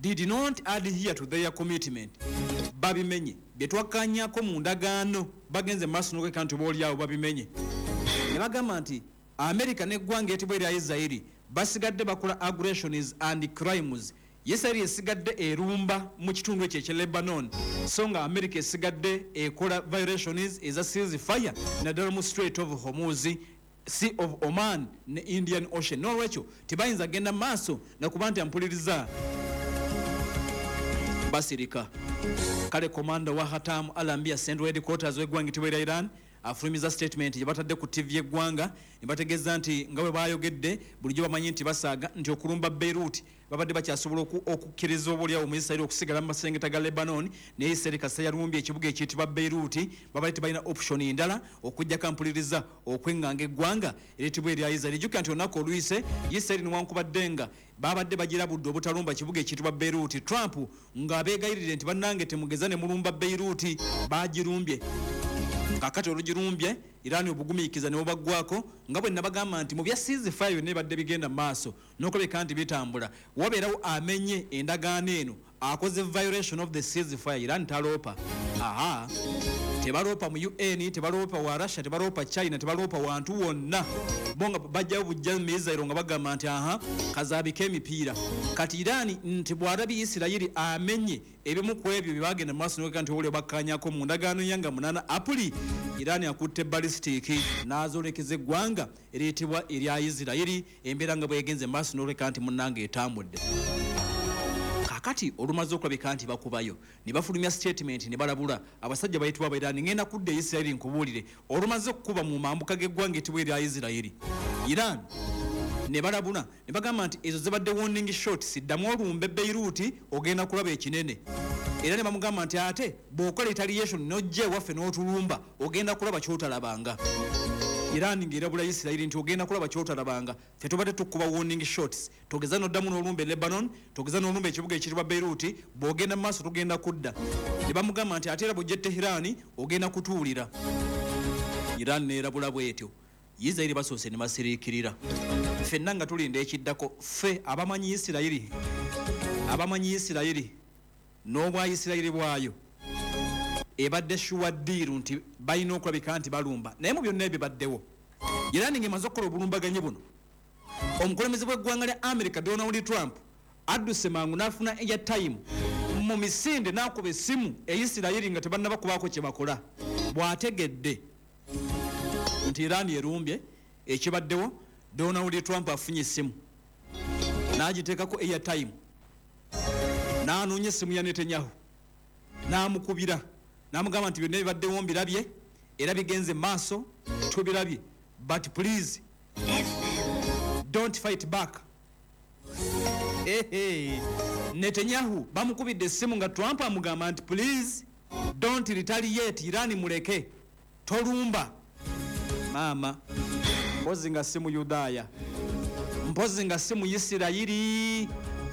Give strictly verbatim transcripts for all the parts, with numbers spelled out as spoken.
did not adhere to their commitment babimenye betwakanyako mu ndagaano bagenze maaso n'okwekka nti boolyawo babimenye ne bagamba nti America n'eggwanga etibwa erya Israeli basigadde bakola aggressions and crimes. Israeli esigadde erumba mu kitundu ekyo ekye Lebanon so nga America esigadde ekola violations eza ceasefire naddala mu Strait of Hormuz, Sea of Oman ne Indian Ocean. N'olwekyo tebayinza genda maaso nakuba nti ampuliriza basirika. Kale komanda wa Hatam alambia Central Headquarters w'eggwanga etibwa erya Iran afulumiza statement gye batadde ku T V y'eggwanga ne bategeeza nti nga bwe baayogedde bulijjo bamanyi nti basaaga nti okulumba Beirut babadde bakyasobola okukkiriza obuolyawo mu Israeli okusigala mu masengeta ga Lebanon naye Israeli kasa yalumbye ekibuga ekiyitibwa Beirut babadde tebalina option endala okujja kampuliriza okwenganga eggwanga eritibwa erya Israeli. Jjukira nti olunaku oluyise Israeli newankubadde nga babadde bagirabudde obutalumba ekibuga ekiyitibwa Beirut, Trump ng'abeegayirire nti bannange temugeza ne mulumba Beirut bagirumbye. Kakati olugirumbye Iran obugumiikiza ne bubaggwako nga bwe nabagamba nti mu bya ceasefire ne badde bigenda maaso n'okulabika nti bitambula wabeerawo amenye endagaano eno akoze violation of the ceasefire. Iran taloopa aha tebaloopa mu U N, tebaloopa wa Russia, tebaloopa China, tebaloopa wantu wonna bonga bajjawo bujja mizairo nga bagamba nti aha kazaabika emipiira. Kati Iran nti bw'alabi Isirayiri amenye ebimu ku ebyo byebagenda maaso n'okwekka nti obulyo bakkanyako mu ndagaano yanga munana Apuli Iran akutte ballistic n'azoolekeza eggwanga ereetebwa erya Isirayiri embeera nga bwegenze maaso n'okwekka nti munnange etambudde. Kakati olumaze okulabika nti bakubayo ne bafulumya statement ne balabula abasajja bayitibwa aba Iran ngenda kudde Isirayiri nkubuulire olumaze okukuba mu mambuka g'eggwanga etibwa erya Isirayiri. Iran ne balabula ne bagamba nti ezo zibadde warning shots ddamu olumbe Beirut ogenda kulaba ekinene. Era ne bamugamba nti ate bw'okola retaliation n'ojja ewaffe n'otulumba ogenda kulaba kyotalabanga. Iran ng'erabula Isirayiri nti ogenda kulaba kyotalabanga ffe tubadde tukuba warning shots togeza n'oddamu n'olumbe Lebanon togeza n'olumbe ekibuga ekiyitibwa Beirut bw'ogenda mu maaso tugenda kudda. Ne bamugamba nti ate era bw'ojja Tehran ogenda kutuulira. Iran n'erabula bw'etyo Isirayiri basoose ne basiriikirira. Ffenna nga tulinda ekiddako ffe abamanyi Isirayiri abamanyi Isirayiri n'obwa Isirayiri bwayo ebadde shuwa ddiiru nti balina okulabika nti balumba naye mu byonna ebyo baddewo. Iran ng'emaze okukola obulumbaganyi buno omukulembeze bw'eggwanga lya America Donald Trump adduse mangu n'afuna airtime mu misinde n'akuba essimu e Isirayiri nga tebannaba kubaako kye bakola bw'ategedde nti Iran erumbye ekibaddewo. Donald Trump afunye essimu n'agiteekako airtime n'anoonya essimu ya Netanyahu n'amukubira n'amugamba nti byonna bibaddewo mbirabye era bigenze maaso tubirabye but please don't fight back. Hey, hey. Netanyahu bamukubidde essimu nga Trump amugamba nti please don't retaliate Iran muleke tolumba mama mpozi nga si mu Yudaaya mpozi nga si mu Isirayiri.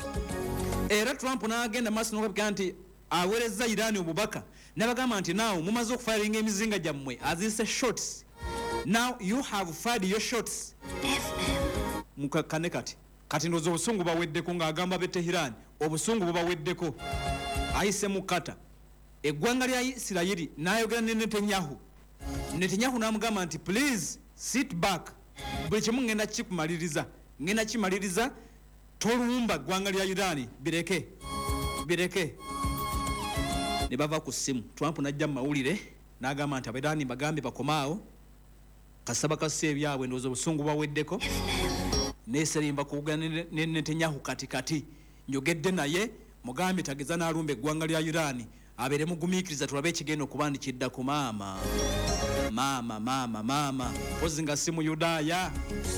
Era Trump n'agenda maaso n'okulabika nti aweereza Iran obubaka n'abagamba nti naawe mumaze okufayiringa emizinga gyammwe azise shots now you have fired your shots mukakane kati kati ndozo obusungu baweddeko ng'agamba be Tehran obusungu bubaweddeko ayise mukata eggwanga lya Isirayiri n'ayogera ne Netanyahu. Netanyahu n'amugamba nti please sit back buli kimu ngenda kikumaliriza ngenda kimaliriza tolumba ggwanga lya Iran bireke bireke. Ne bava ku ssimu. Trump n'ajja mu mawulire n'agamba nti Abairani bagambe bakomaawo kasaba kase ebyabwe ndowooza obusungu baweddeko n'eserimba kuwugana ne Netanyahu kati kati njogedde naye mugambe tageza n'alumba eggwanga lya Iran abeere mugumiikiriza tulabe ekigenda okuba nti kidda ku maama maama maama maama mpozi nga si mu Yudaaya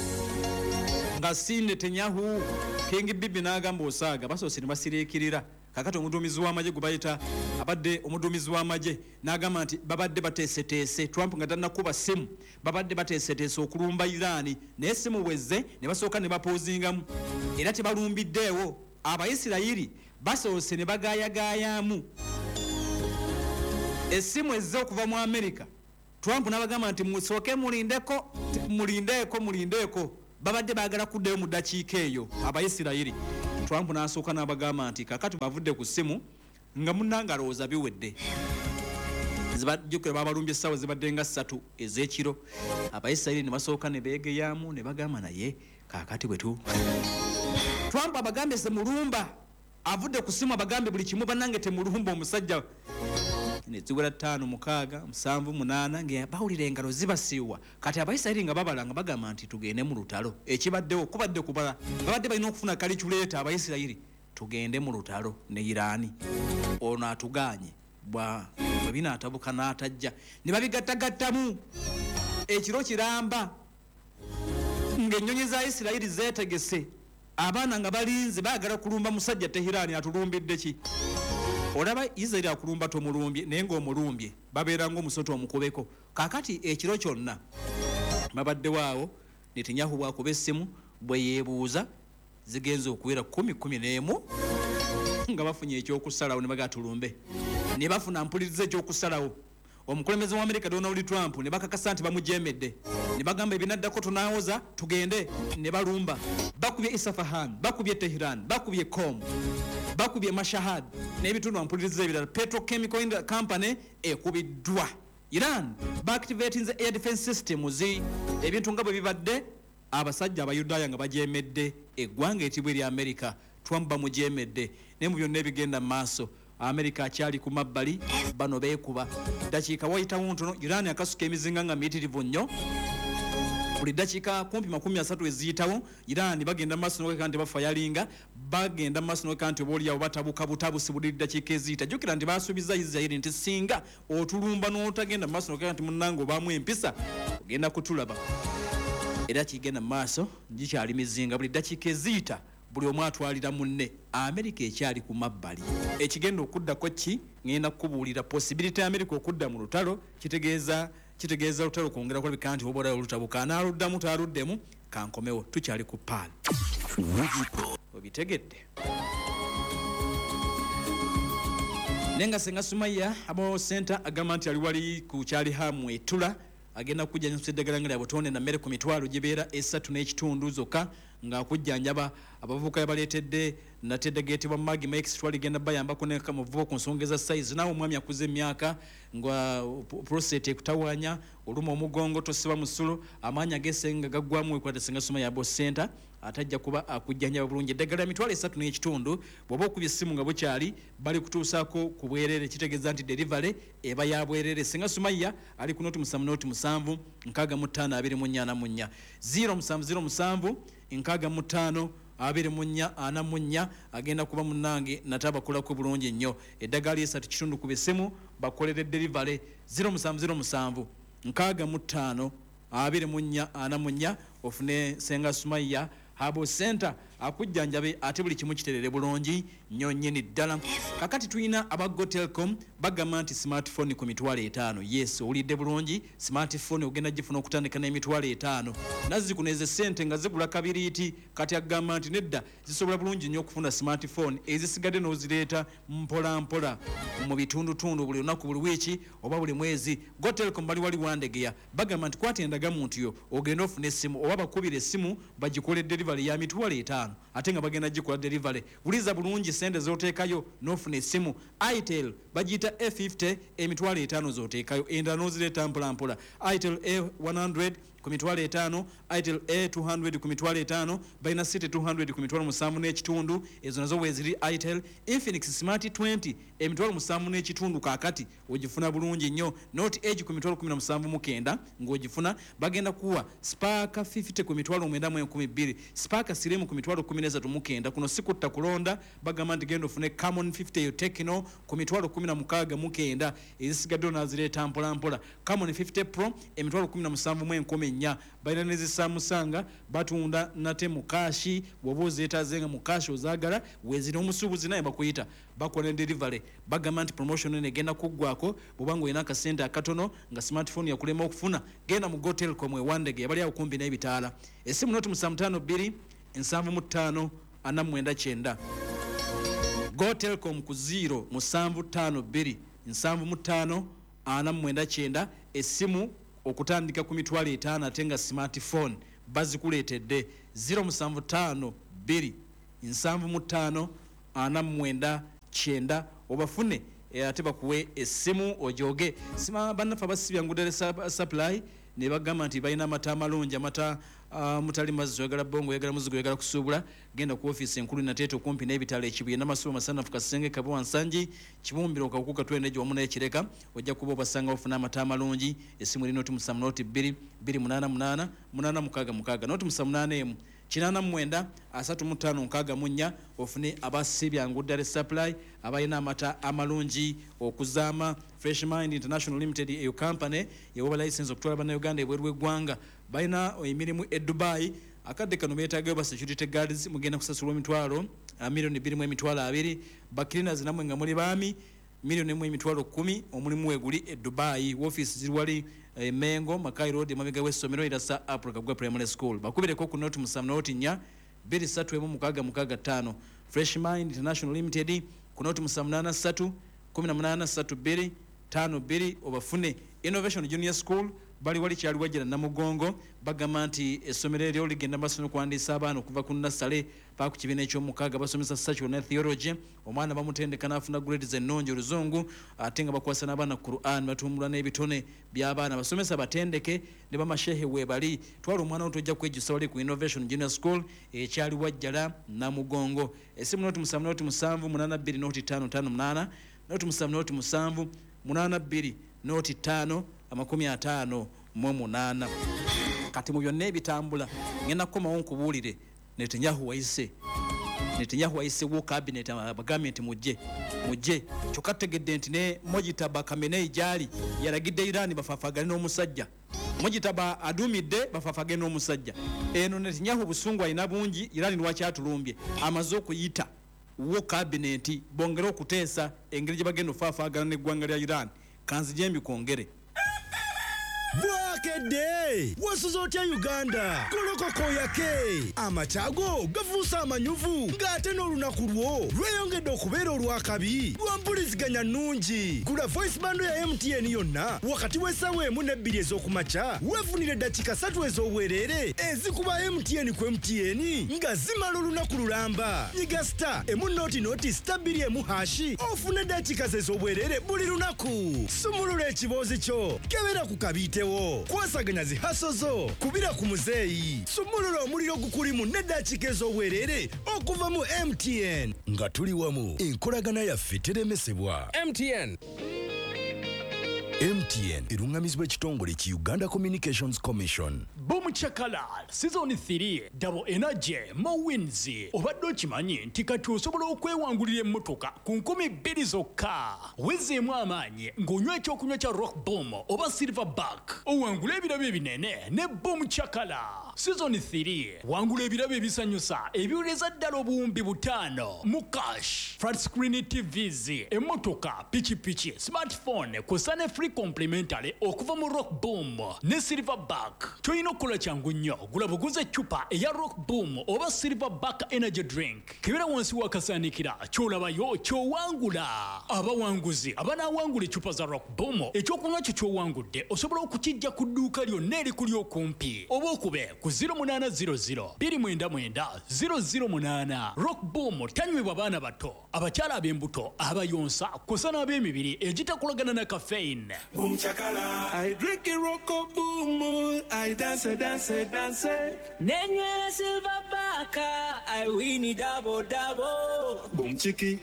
nga si Netanyahu. King Bibi n'agamba osaaga basoose ne basiriikirira. Kakati omuduumizi w'amagye gwe bayita abadde omuduumizi w'amagye n'agamba nti babadde bateeseteese Trump nga tannakuba ssimu babadde bateeseteese okulumba Iran naye essimu wezze ne basooka ne bapoozingamu era tebalumbiddeewo. Abayisirayiri basoose ne bagaayagaayamu essimu ezze okuva mu America. Trump n'abagamba nti musooke mulindeko mulindeeko mulindeeko babadde baagala kuddayo mu ddakiika eyo Abayisirayiri Trump n'asooka n'abagamba nti kakati bavudde ku ssimu nga munnanga alowooza biwedde. Zibajjukira babalumbye essaawa zibadde nga ssatu ez'ekiro. Abayisirayiri ne basooka ne beegeyaamu ne bagamba naye kaakati bwe tu. Trump abagambye se mulumba avudde ku ssimu abagambe buli kimu bannange temulumba omusajja. Ne ziwera ttaano mukaaga musanvu munaana nga bawulira engalo zibasiiwa. Kati abayisirayiri nga babala nga bagamba nti tugende mu lutalo. Ekibaddewo kubadde kubala babadde balina okufuna kaliculeeta abayisirayiri tugende mu lutalo ne Iraani. Ono atuganye bwa bwe binaatabuka n'atajja ne babigattagattamu ekiro kiramba ng'ennyonyi za Isirayiri zeetegese abaana nga balinze baagala kulumba musajja Tehiraani atulumbidde ki. Olaba Isirayiri akulumba tomulumbye naye ng'omulumbye babeera ng'omusoto omukubeko. Kaakati ekiro kyonna babaddewo awo Netanyahu bw'akuba essimu bwe yeebuuza zigenze okuwera kumi kumi n'emu nga bafunye ekyokusalawo ne bagatulumbe ne bafuna mpuliriza ekyokusalawo. Omukulembeze wa Amerika Donald Trump ne bakakasa nti bamujeemedde ne bagamba ebinaddako tunaawoza tugende ne balumba. Bakubye Isfahan, bakubye Tehran, bakubye Qom, bakubye Mashhad n'ebitundu mpuliriza ebirala. Petrochemical Company ekubiddwa. Iran baactivating the air defense systems. Ebintu nga bwe bibadde abasajja abayudaaya nga bajeemedde eggwanga etibwa eri Amerika. Trump bamujeemedde ne mu byonna ebigenda mu maaso Amerika akyali ku mabbali bano beekuba. Dakiika wayitawo ntono Iran akasuka emizinga nga miyitirivu nnyo. Buli dakiika kumpi makumi asatu eziyitawo Iran bagenda maaso n'okweka nti bafayalinga bagenda maaso n'okweka nti obaoliawo batabuka butabusi buli dakiika eziyita. Jjukira nti baasuubiza Isirayiri nti singa otulumba n'otagenda maaso n'okweka nti munnange obaamu empisa ogenda kutulaba. Era kigenda maaso gikyali mizinga buli dakiika eziyita buli omu atwalira munne. Amerika ekyali ku mabbali. Ekigenda okuddako ki ngenda kukubuulira possibility ya Amerika okudda mu lutalo kitegeeza kitegeeza lutalo kwongera kulabika nti obola olutabuka n'aluddamu taluddemu kankomewo tukyali ku paal. Obitegedde nenga Senga Sumaya abo center agamba nti ali wali ku kyali hamu etula agenda kujjanjaba eddagala nga lya butonde na mmere ku mitwalo gibeera esatu n'ekitundu zokka nga kujjanjaba abavubuka yabaleetedde natedegeetebwa Magi Mike twali genda bayambako ne kamuvubo ku nsonga za size nawo omwami akuze emyaka nga prostate ekutawaanya oluma omugongo tosiba musulo amaanya gesenga gaggwamu ekwata Senga Sumaya abo center atajja kuba akujjanjaba bulungi eddagala mitwalo esatu n'ekitundu bw'oba okubye essimu nga bukyali bali kutuusaako ku bwerere kitegeeza nti delivery eba ya bwerere. Senga Sumaya ali ku noti musanvu noti musanvu nkaaga mu ttaano abiri mu nnya ana mu nnya zero musanvu zero musanvu nkaaga mu ttaano abiri mu nnya ana mu nnya agenda kuba munnange nate abakolako bulungi nnyo. Eddagala esatu kitundu ku bisimu bakolere delivery zero musanvu zero musanvu nkaaga mu ttaano abiri mu nnya ana mu nnya ofune Senga Sumaya Habo Center akujjanjabe ate buli kimu kiterere bulungi nnyo nnyini ddala. Kakati tulina aba Go Telecom bagamba nti smartphone ku mitwalo etaano. Yes, owulidde bulungi smartphone ogenda gifuna okutandika n'emitwalo etaano nazikuneze ssente nga zigula kabiriiti. Kati agamba nti nedda zisobola bulungi nnyo okufuna smartphone ezisigadde n'ozireeta mpola mpola mu bitundutundu buli lunaku buli wiiki oba buli mwezi. Go Telecom bali wali wandegeya bagamba nti kwata endagamu nti yo ogenda ofuna essimu oba bakubira essimu bagikole delivery ya mitwalo etaano ate nga bagenda gikola delivery. Buliza bulungi sente zoteekayo n'ofuna essimu. Itel bagiyita A fifty emitwalo etaano zoteekayo endala n'ozireeta mpola mpola. Itel A one hundred ku mitwalo etaano, Itel A two hundred ku mitwalo etaano, Bina City two hundred ku mitwalo musanvu n'ekitundu. Ezo nazo weeziri Itel. Infinix Smart twenty emitwalo musanvu n'ekitundu kaakati ogifuna bulungi nnyo. Note Edge ku mitwalo kumi na musanvu mu kenda ng'ogifuna. Bagenda kuwa Spark fifty ku mitwalo mwenda mu enkumi bbiri, Spark Slim ku mitwalo kumi n'esatu mu kenda. Kuno si kutta kulonda bagamba nti genda ofune Camon fifty eyo Tecno ku mitwalo kumi na mukaaga mu kenda ezisigadde n'azireeta mpola mpola. Camon fifty Pro emitwalo kumi na musanvu mu enkumi nya. Baina nezi Samusanga batunda nate mukashi bwoba ozeetaazenga mukashi ozaagala weezira omusuubuzi naye bakuyita bakola delivery. Bagamba nti promotion eno egenda kuggwako bw'obanga olina akasente akatono nga smartphone yakulema okufuna genda mu Go Telecom ewandege abali awo kumpi n'ebitaala. Essimu noti musanvu ttaano bbiri nsanvu mu ttaano ana mu mwenda kyenda. Go Telecom ku zero musanvu ttaano bbiri nsanvu mu ttaano ana mu mwenda kyenda. Essimu okutandika ku mitwalo etaano ate nga smartphone bazikuleetedde zero musanvu ttaano bbiri nsanvu mu ttaano ana mu mwenda kyenda obafune ate bakuwe essimu ojoge sima bannaffe abasibya ngudere supply ne bagamba nti balina amata amalungi amata uh, mutali mazzi oyagala bongo oyagala muzigo oyagala kusuubula genda ku ofiisi enkulu nateeta okumpi n'ebitalo ekibuye n'amasuba masanafu kasenge kabuwa nsangi kibumbiro kakuka twenejo wamu n'ekireka ojja kuba obasanga bafuna amata amalungi essimu eri noti musanvu noti bbiri bbiri munaana munaana munaana mukaaga mukaaga noti musanvu munaana emu kinaana mu mwenda asatu mu ttaano nkaaga mu nnya ofune abasibya ngudare supply abalina amata amalungi okuzaama Fresh Mind International Limited eyo company yewoba license okutwala bannayuganda ebweru w'eggwanga balina emirimu e Dubai akadde kano beetaagayo ba security guards mugenda kusasulwa emitwalo miliyoni bbiri mu emitwalo abiri bakirinas namwe nga muli baami miliyoni mu emitwalo kkumi omulimu weeguli e Dubai woofiisi ziri wali e Mengo Makai Road emabega w'essomero erasa Africa gwa Primary School bakubireko ku noti musanvu noti nnya bbiri ssatu emu mukaaga mukaaga ttaano Fresh Mind International Limited ku noti musanvu munaana ssatu kumi na munaana ssatu bbiri ttaano bbiri obafune Innovation Junior School bali wali kyali wajjira Namugongo bagamba nti essomero eryo ligenda maaso n'okuwandiisa abaana okuva ku nasale paka ku kibiina eky'omukaaga basomesa secular ne theology omwana bamutendeka n'afuna grades ennungi oluzungu ate nga bakwasa n'abaana Quran batumbula n'ebitone by'abaana basomesa batendeke ne bamashehe weebali twala omwana oto ojja kwejjusa wali ku Innovation Junior School ekyali wajjala Namugongo essimu noti musanvu noti musanvu munaana bbiri noti ttaano ttaano munaana noti musanvu noti musanvu munaana bbiri noti ttaano amakumi ataano mu munaana kati mu byonna ebitambula ngenda kukomawo nkubuulire Netanyahu wayise Netanyahu wayise wo cabinet abagambye nti mujje mujje kyokka tutegedde nti ne Mojitaba Khamenei gyali yalagidde Iran bafaafagane n'omusajja Mojitaba adumidde bafaafagane n'omusajja eno Netanyahu busungu alina bungi Iran lwaki atulumbye amaze okuyita wo cabinet bongera okuteesa engeri gye bagenda ofaafagana n'eggwanga lya Iran kanzije mbikongere Bwakede wasuzotya Uganda kolokoko yake amachago gafuusa amanyuvu ng'ate n'olunaku lwo lweyongedde okubeera olwakabi lwampuliziganya nnungi gula voice bando ya M T N yonna wakati w'essaawa emu n'ebbiri ez'okumakya weefunire eddakiika ssatu ez'obwereere ezikuba M T N ku M T N nga zimala olunaku lulamba nyiga star emu noti noti star bbiri emu hashi ofune eddakiika ze ez'obwereere buli lunaku sumulula ekiboozi kyo kebera ku kabiite kwasaganya zihaso zo kubira ku muzeeyi sumulula omuliro gukulimu n'eddakiika ez'obwereere okuva mu M T N nga tuli wamu enkolagana yaffe teremesebwa. M T N M T N erungamizibwa ekitongole ki Uganda Communications Commission. Boom Chakalal Season three Double Energy Mo Wins obadde okimanyi nti kati osobola okwewangulira emmotoka ku nkumi bbiri zokka wezeemu amaanyi ng'onywa ekyokunywa kya Rock Boom oba Silverback owangula ebirabo ebinene ne Boom Chakala. Season three wangula ebirabo ebisanyusa ebiwuleza ddala obuwumbi butaano mu cash flat screen T Vs emmotoka pikipiki smartphone kw'ossa ne free complimentary okuva mu Rock Boom ne Silverback. Toyina okukola kyangu nnyo gula buguze eccupa eya Rock Boom oba Silverback energy drink kibera wansi wakasaanikira ky'olabayo ky'owangula. Abawanguzi abanaawangula eccupa za Rock Boom ekyokunywa kyo ky'owangudde osobola okukijja ku dduuka lyonna erikuli okumpi oba okube ku zero munana zero zero bbiri mwenda mwenda zero zero munana. Rock Boom tanywebwa baana bato abakyala ab'embuto abayonsa kw'ossa n'ab'emibiri egitakolagana na caffeine. Boom Chakala, I drink a rock boom, I dance, dance, dance. Nenye Silverback, I win it double double. Boom Chiki.